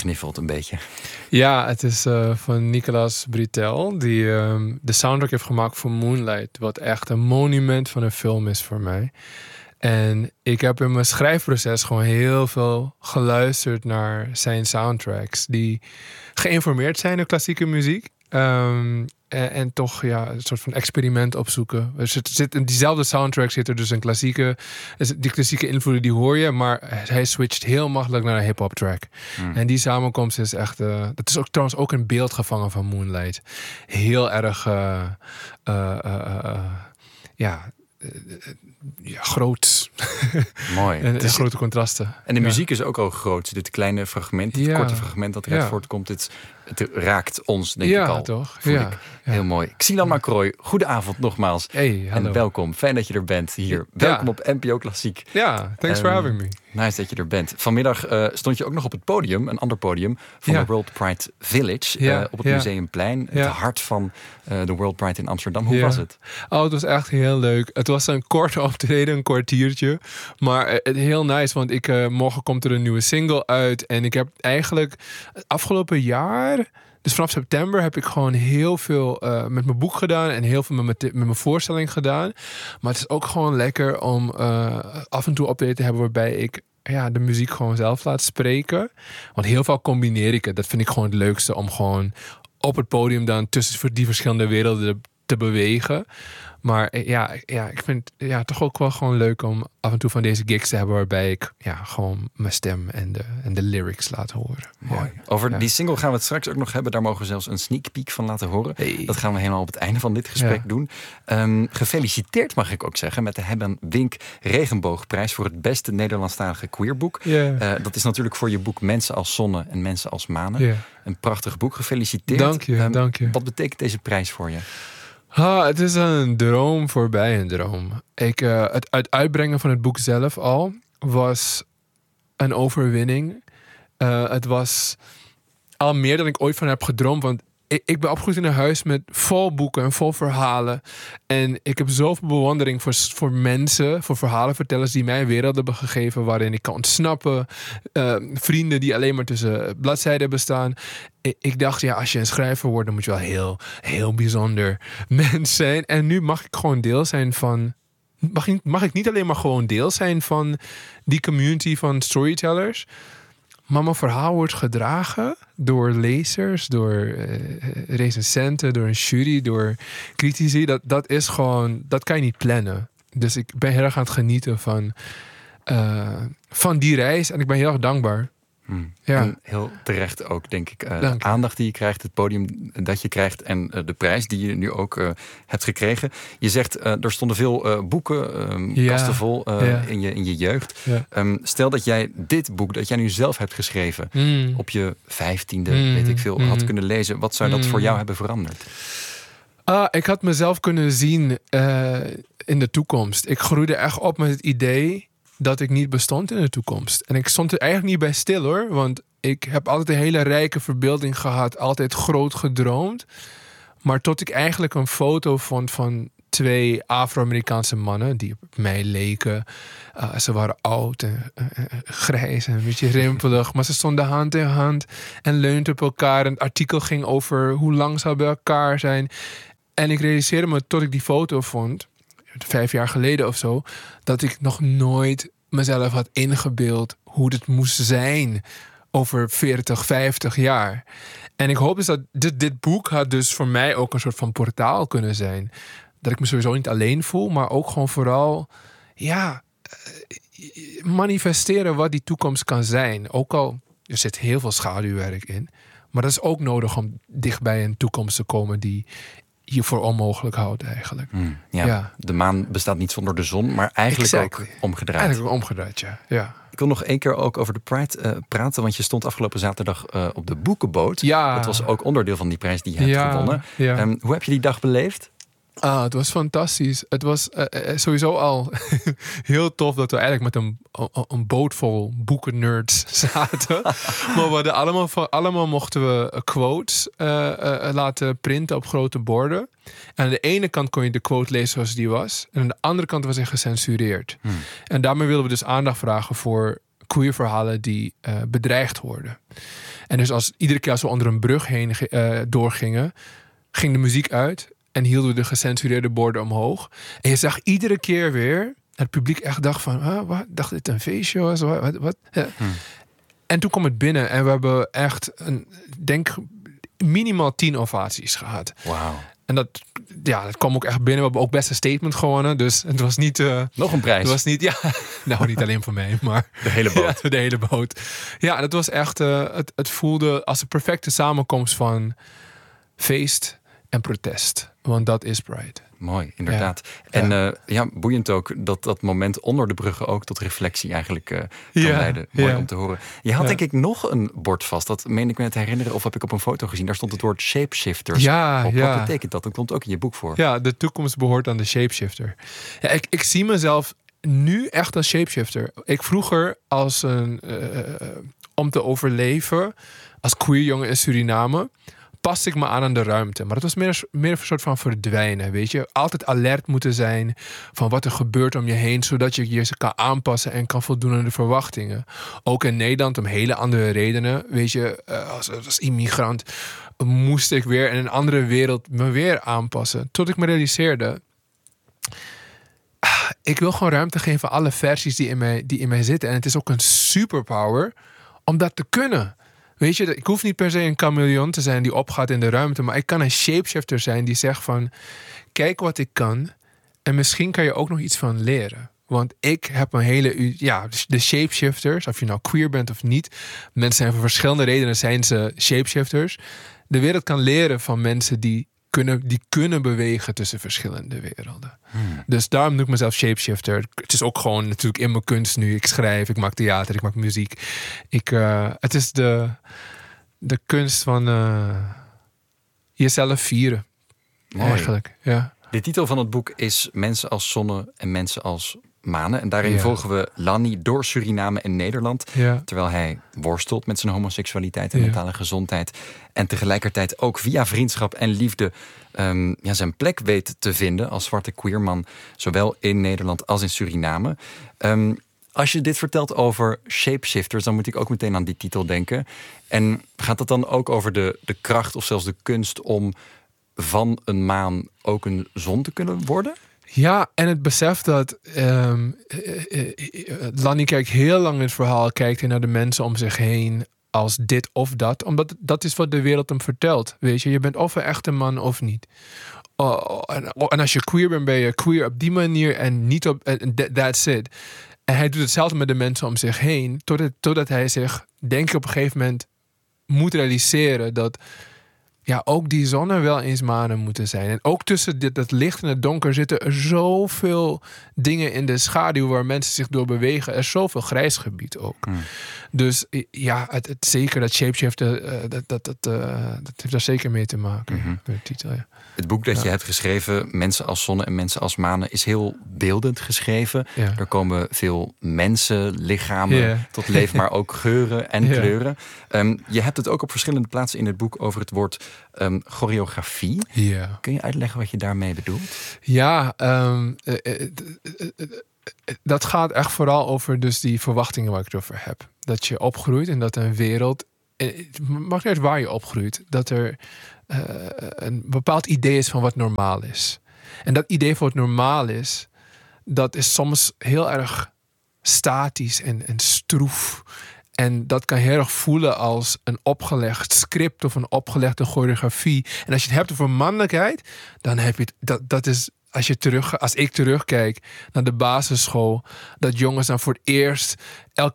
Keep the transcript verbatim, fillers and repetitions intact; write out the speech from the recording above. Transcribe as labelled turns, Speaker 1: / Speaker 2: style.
Speaker 1: gesniffeld een beetje.
Speaker 2: Ja, het is uh, van Nicolas Britell, die um, de soundtrack heeft gemaakt voor Moonlight. Wat echt een monument van een film is voor mij. En ik heb in mijn schrijfproces gewoon heel veel geluisterd naar zijn soundtracks. Die geïnformeerd zijn door klassieke muziek. Um, en, en toch ja, een soort van experiment opzoeken. Er zit, zit in diezelfde soundtrack zit er dus een klassieke... Die klassieke invloeden die hoor je, maar hij switcht heel makkelijk naar een hip-hop track. Mm. En die samenkomst is echt... Uh, dat is ook trouwens ook een beeld gevangen van Moonlight. Heel erg... Uh, uh, uh, uh, ja... Ja, groot.
Speaker 1: Mooi.
Speaker 2: en, en grote contrasten.
Speaker 1: En de
Speaker 2: ja.
Speaker 1: muziek is ook al groot. Dit kleine fragment, dit ja. korte fragment dat eruit ja. voortkomt, het, het raakt ons, denk
Speaker 2: ja,
Speaker 1: ik al.
Speaker 2: Toch?
Speaker 1: Voel
Speaker 2: ja,
Speaker 1: ik. Heel ja. mooi. Xilan Macroy, goedenavond nogmaals.
Speaker 2: Hey,
Speaker 1: en welkom. Fijn dat je er bent hier. Welkom ja. op N P O Klassiek.
Speaker 2: Ja, thanks um, for having me.
Speaker 1: Nice dat je er bent. Vanmiddag uh, stond je ook nog op het podium, een ander podium, van ja. de World Pride Village.
Speaker 2: Ja.
Speaker 1: Uh, op het
Speaker 2: ja.
Speaker 1: Museumplein.
Speaker 2: Ja.
Speaker 1: Het hart van uh, de World Pride in Amsterdam. Hoe
Speaker 2: ja.
Speaker 1: was het?
Speaker 2: Oh, het was echt heel leuk. Het was een korte optreden, een kwartiertje. Maar uh, heel nice, want ik, uh, morgen komt er een nieuwe single uit. En ik heb eigenlijk het afgelopen jaar... Dus vanaf september heb ik gewoon heel veel uh, met mijn boek gedaan en heel veel met mijn, met mijn voorstelling gedaan. Maar het is ook gewoon lekker om uh, af en toe optreden te hebben waarbij ik ja, de muziek gewoon zelf laat spreken. Want heel vaak combineer ik het. Dat vind ik gewoon het leukste om gewoon op het podium dan tussen die verschillende werelden te bewegen. Maar ja, ja, ik vind het ja, toch ook wel gewoon leuk om af en toe van deze gigs te hebben waarbij ik ja, gewoon mijn stem en de, en de lyrics laat horen.
Speaker 1: Mooi.
Speaker 2: Ja.
Speaker 1: Over
Speaker 2: ja.
Speaker 1: die single gaan we het straks ook nog hebben. Daar mogen we zelfs een sneak peek van laten horen.
Speaker 2: Hey.
Speaker 1: Dat gaan we helemaal op het einde van dit gesprek ja. doen. Um, gefeliciteerd mag ik ook zeggen met de Hebben Wink Regenboogprijs voor het beste Nederlandstalige queerboek.
Speaker 2: Yeah.
Speaker 1: Uh, dat is natuurlijk voor je boek Mensen als Zonne en Mensen als Manen.
Speaker 2: Yeah.
Speaker 1: Een prachtig boek. Gefeliciteerd.
Speaker 2: Dank je,
Speaker 1: um,
Speaker 2: dank je.
Speaker 1: Wat betekent deze prijs voor je?
Speaker 2: Ah, het is een droom voorbij een droom. Ik, uh, het, het uitbrengen van het boek zelf al was een overwinning. Uh, het was al meer dan ik ooit van heb gedroomd. Want ik, ik ben opgegroeid in een huis met vol boeken en vol verhalen. En ik heb zoveel bewondering voor, voor mensen, voor verhalenvertellers die mij een wereld hebben gegeven waarin ik kan ontsnappen. Uh, vrienden die alleen maar tussen bladzijden bestaan. Ik, ik dacht, ja, als je een schrijver wordt, dan moet je wel heel, heel bijzonder mens zijn. En nu mag ik gewoon deel zijn van... Mag ik, mag ik niet alleen maar gewoon deel zijn van die community van storytellers... Maar mijn verhaal wordt gedragen door lezers, door uh, recensenten, door een jury, door critici. Dat, dat is gewoon, dat kan je niet plannen. Dus ik ben heel erg aan het genieten van, uh, van die reis. En ik ben heel erg dankbaar.
Speaker 1: Hmm. Ja. En heel terecht ook, denk ik. Uh, de aandacht die je krijgt, het podium dat je krijgt... en uh, de prijs die je nu ook uh, hebt gekregen. Je zegt, uh, er stonden veel uh, boeken, um, ja. kasten vol uh, ja. in, je, in je jeugd. Ja. Um, stel dat jij dit boek, dat jij nu zelf hebt geschreven... Mm. op je vijftiende, mm. weet ik veel, mm. had kunnen lezen. Wat zou dat mm. voor jou hebben veranderd?
Speaker 2: Uh, ik had mezelf kunnen zien uh, in de toekomst. Ik groeide echt op met het idee... dat ik niet bestond in de toekomst. En ik stond er eigenlijk niet bij stil hoor. Want ik heb altijd een hele rijke verbeelding gehad. Altijd groot gedroomd. Maar tot ik eigenlijk een foto vond van twee Afro-Amerikaanse mannen. Die op mij leken. Uh, ze waren oud en uh, uh, grijs en een beetje rimpelig. Maar ze stonden hand in hand. En leunden op elkaar. En het artikel ging over hoe lang ze bij elkaar zijn. En ik realiseerde me tot ik die foto vond... vijf jaar geleden of zo... dat ik nog nooit mezelf had ingebeeld... hoe het moest zijn over veertig, vijftig jaar. En ik hoop dus dat dit, dit boek... had dus voor mij ook een soort van portaal kunnen zijn. Dat ik me sowieso niet alleen voel... maar ook gewoon vooral... ja, manifesteren wat die toekomst kan zijn. Ook al, er zit heel veel schaduwwerk in... maar dat is ook nodig om dichtbij een toekomst te komen... die hiervoor onmogelijk houdt eigenlijk.
Speaker 1: Mm, ja, ja. De maan bestaat niet zonder de zon, maar eigenlijk exactly. ook omgedraaid.
Speaker 2: Eigenlijk ook omgedraaid, ja. ja.
Speaker 1: Ik wil nog één keer ook over de Pride uh, praten, want je stond afgelopen zaterdag uh, op de boekenboot.
Speaker 2: Ja.
Speaker 1: Dat was ook onderdeel van die prijs die je hebt
Speaker 2: ja.
Speaker 1: gewonnen.
Speaker 2: Ja.
Speaker 1: Um, hoe heb je die dag beleefd?
Speaker 2: Ah, het was fantastisch. Het was uh, uh, sowieso al heel tof dat we eigenlijk met een, een boot vol boekennerds zaten. Maar we hadden allemaal, allemaal mochten we quotes uh, uh, laten printen op grote borden. En aan de ene kant kon je de quote lezen zoals die was. En aan de andere kant was hij gecensureerd. Hmm. En daarmee willen we dus aandacht vragen voor queer verhalen die uh, bedreigd worden. En dus als iedere keer als we onder een brug heen uh, doorgingen, ging de muziek uit en hielden we de gecensureerde borden omhoog. En je zag iedere keer weer het publiek echt dacht van, ah, wat? Dacht dit een feestje was? Wat? wat, wat? Ja. Hmm. En toen kwam het binnen en we hebben echt, een, denk minimaal tien ovaties gehad.
Speaker 1: Wauw.
Speaker 2: En dat, ja, dat kwam ook echt binnen. We hebben ook best een statement gewonnen. Dus het was niet... Uh,
Speaker 1: Nog een prijs.
Speaker 2: Het was niet, ja, nou niet alleen voor mij, maar...
Speaker 1: De hele boot.
Speaker 2: Ja, de hele boot. Ja, dat was echt... Uh, het, het voelde als een perfecte samenkomst van feest en protest. Want dat is Pride.
Speaker 1: Mooi, inderdaad. Ja. En ja. Uh, ja, boeiend ook dat dat moment onder de bruggen ook tot reflectie eigenlijk uh, kan ja. leiden. Mooi ja. om te horen. Je had ja. denk ik nog een bord vast. Dat meen ik me te herinneren of heb ik op een foto gezien. Daar stond het woord shapeshifters
Speaker 2: ja,
Speaker 1: op.
Speaker 2: Ja.
Speaker 1: Wat betekent dat? Dat komt ook in je boek voor.
Speaker 2: Ja, de toekomst behoort aan de shapeshifter. Ja, ik, ik zie mezelf nu echt als shapeshifter. Ik vroeger als een... Uh, om te overleven als queer jongen in Suriname... paste ik me aan aan de ruimte. Maar het was meer, meer een soort van verdwijnen, weet je. Altijd alert moeten zijn van wat er gebeurt om je heen, zodat je je kan aanpassen en kan voldoen aan de verwachtingen. Ook in Nederland om hele andere redenen. Weet je, als, als immigrant moest ik weer in een andere wereld me weer aanpassen. Tot ik me realiseerde, ik wil gewoon ruimte geven aan alle versies die in mij, die in mij zitten. En het is ook een superpower om dat te kunnen. Weet je, ik hoef niet per se een chameleon te zijn die opgaat in de ruimte, maar ik kan een shapeshifter zijn die zegt van, kijk wat ik kan en misschien kan je ook nog iets van leren. Want ik heb een hele, ja, de shapeshifters, of je nou queer bent of niet, mensen zijn voor verschillende redenen zijn ze shapeshifters. De wereld kan leren van mensen die kunnen, die kunnen bewegen tussen verschillende werelden. Hmm. Dus daarom noem ik mezelf shapeshifter. Het is ook gewoon natuurlijk in mijn kunst nu. Ik schrijf, ik maak theater, ik maak muziek. Ik, uh, het is de, de kunst van uh, jezelf vieren. Mooi. Eigenlijk, ja.
Speaker 1: De titel van het boek is Mensen als zonne en mensen als manen. En daarin ja. volgen we Lanny door Suriname en Nederland. Ja. Terwijl hij worstelt met zijn homoseksualiteit en ja. mentale gezondheid. En tegelijkertijd ook via vriendschap en liefde um, ja, zijn plek weet te vinden als zwarte queerman. Zowel in Nederland als in Suriname. Um, als je dit vertelt over shapeshifters, dan moet ik ook meteen aan die titel denken. En gaat het dan ook over de, de kracht of zelfs de kunst om van een maan ook een zon te kunnen worden?
Speaker 2: Ja, en het besef dat um, uh, uh, uh, Lanny kijkt heel lang in het verhaal, kijkt hij naar de mensen om zich heen als dit of dat. Omdat dat is wat de wereld hem vertelt. Weet je, je bent of een echte man of niet. Uh, en, en als je queer bent, ben je queer op die manier en niet op... Uh, that's it. En hij doet hetzelfde met de mensen om zich heen, totdat, totdat hij zich, denk ik, op een gegeven moment moet realiseren dat ja, ook die zonnen wel eens manen moeten zijn. En ook tussen dit, het licht en het donker zitten er zoveel dingen in de schaduw waar mensen zich door bewegen. Er is zoveel grijs gebied ook. Mm. Dus ja, het, het, zeker dat shapeshifter, uh, dat, dat, dat, uh, dat heeft daar zeker mee te maken. Mm-hmm. Met de titel, ja.
Speaker 1: Het boek dat ja. je hebt geschreven, Mensen als zonne en mensen als manen, is heel beeldend geschreven. Ja. Er komen veel mensen, lichamen yeah. tot leven, maar ook geuren en yeah. kleuren. Um, je hebt het ook op verschillende plaatsen in het boek over het woord um, choreografie. Yeah. Kun je uitleggen wat je daarmee bedoelt?
Speaker 2: Ja, um, uh, uh, uh, uh, uh, dat gaat echt vooral over dus die verwachtingen waar ik het over heb. Dat je opgroeit en dat een wereld, het mag niet uit waar je opgroeit, dat er uh, een bepaald idee is van wat normaal is. En dat idee van wat normaal is, dat is soms heel erg statisch en, en stroef. En dat kan heel erg voelen als een opgelegd script of een opgelegde choreografie. En als je het hebt over mannelijkheid, dan heb je het, dat, dat is, als je terug, als ik terugkijk naar de basisschool, dat jongens dan voor het eerst elk